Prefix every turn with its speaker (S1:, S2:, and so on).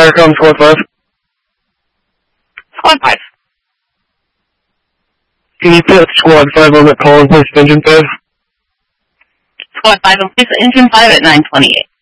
S1: Starcom Squad 5.
S2: Squad 5.
S1: Can you put Squad 5 on the call and place Engine 5?
S2: Squad 5 and place Engine 5 at 928.